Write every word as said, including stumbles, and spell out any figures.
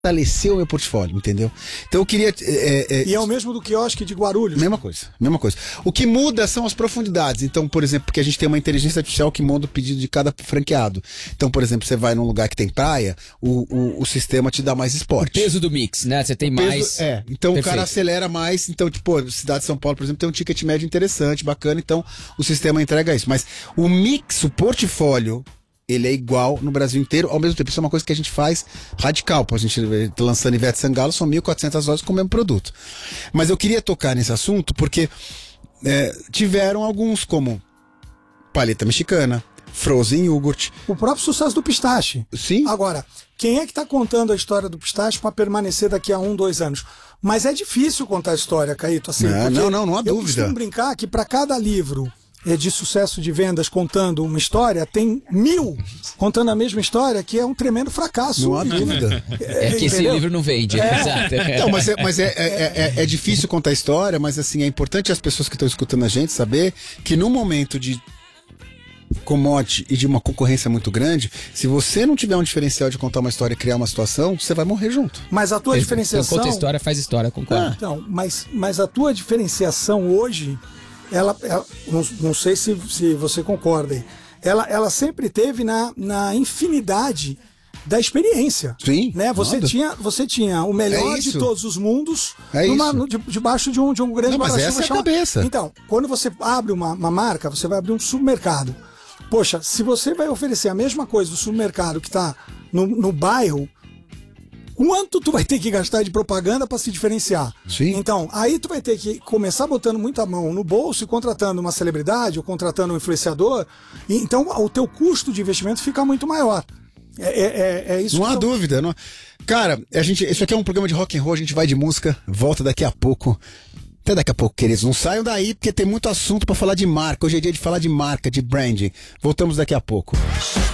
fortalecer o meu portfólio, entendeu? Então eu queria... É, é, e é o mesmo do quiosque de Guarulhos? Mesma coisa, mesma coisa. O que muda são as profundidades. Então, por exemplo, porque a gente tem uma inteligência artificial que muda o pedido de cada franqueado. Então, por exemplo, você vai num lugar que tem praia, o, o, o sistema te dá mais esporte. O peso do mix, né? Você tem O peso- mais... É, então Perfeito. o cara acelera mais. Então, tipo, cidade de São Paulo, por exemplo, tem um ticket médio interessante, bacana. Então, o sistema entrega isso. Mas o mix, o portfólio... ele é igual no Brasil inteiro, ao mesmo tempo. Isso é uma coisa que a gente faz radical. Pô, a gente tá lançando Ivete Sangalo, são mil e quatrocentas lojas com o mesmo produto. Mas eu queria tocar nesse assunto porque é, tiveram alguns, como paleta mexicana, frozen yogurt. O próprio sucesso do pistache. Sim. Agora, quem é que está contando a história do pistache para permanecer daqui a um, dois anos? Mas é difícil contar a história, Caíto. Assim, É, porque não, não, não há eu dúvida. costumo brincar que para cada livro é, de sucesso de vendas contando uma história, tem mil contando a mesma história, que é um tremendo fracasso. Não há dúvida. É que esse entendeu? livro não vende, exato. Então, mas, é, mas é, é, é, é difícil contar a história, mas assim, é importante as pessoas que estão escutando a gente saber que no momento de commodity e de uma concorrência muito grande, se você não tiver um diferencial de contar uma história e criar uma situação, você vai morrer junto. Mas a tua Então, diferenciação... conta história, faz história, concordo. Então, mas, mas a tua diferenciação hoje, ela, ela- não, não sei se, se você concorda aí, ela, ela sempre teve na, na infinidade da experiência. Sim, Né? Você, nada. tinha, você tinha o melhor É de isso. todos os mundos É numa- isso. no- de- debaixo de um, de um grande Não, mas guarda-chuva essa é a chamado- cabeça. Então, quando você abre uma, uma marca, você vai abrir um supermercado. Poxa, se você vai oferecer a mesma coisa do supermercado que está no, no bairro, quanto tu vai ter que gastar de propaganda para se diferenciar? Sim. Então, aí tu vai ter que começar botando muita mão no bolso e contratando uma celebridade ou contratando um influenciador. E, então, o teu custo de investimento fica muito maior. É, é- é- é isso Não que há eu- dúvida. Não... Cara, a gente, isso aqui é um programa de rock and roll, a gente vai de música, volta daqui a pouco. Até daqui a pouco, queridos. Não saiam daí, porque tem muito assunto pra falar de marca. Hoje é dia de falar de marca, de branding. Voltamos daqui a pouco.